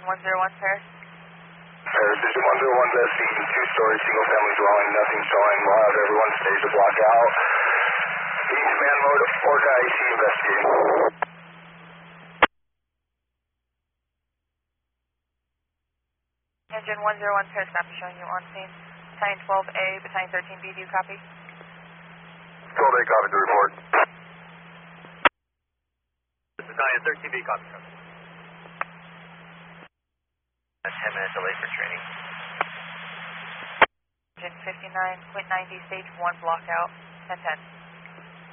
101 Paris. Paris, Vision 101's SC, two-story single-family dwelling, nothing showing. We'll have everyone stage a block out. Being command mode, Orca IC investigating. Engine 101 Paris, copy, showing you on scene. Battalion 12A, Battalion 13B, do you copy? 12A, copy to report. Battalion 13B, copy. 10 minutes delayed for training. Engine 59, quit 90, stage 1, block out, 10-10.